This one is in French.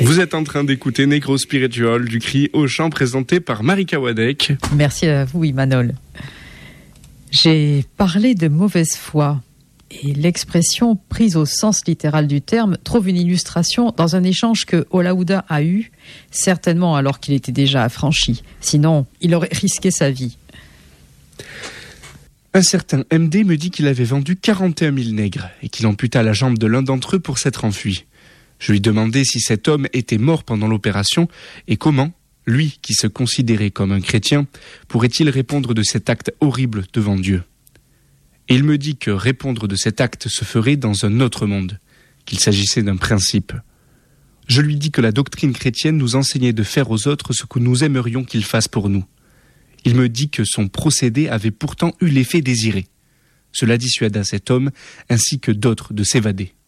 Vous êtes en train d'écouter Negro Spiritual du Cri au chant présenté par Marika Wadek. Merci à vous, Imanol. J'ai parlé de mauvaise foi. Et l'expression prise au sens littéral du terme trouve une illustration dans un échange que Olaouda a eu, certainement alors qu'il était déjà affranchi. Sinon, il aurait risqué sa vie. Un certain MD me dit qu'il avait vendu 41 000 nègres et qu'il amputa la jambe de l'un d'entre eux pour s'être enfui. Je lui demandai si cet homme était mort pendant l'opération et comment, lui qui se considérait comme un chrétien, pourrait-il répondre de cet acte horrible devant Dieu. Et il me dit que répondre de cet acte se ferait dans un autre monde, qu'il s'agissait d'un principe. Je lui dis que la doctrine chrétienne nous enseignait de faire aux autres ce que nous aimerions qu'ils fassent pour nous. Il me dit que son procédé avait pourtant eu l'effet désiré. Cela dissuada cet homme, ainsi que d'autres, de s'évader.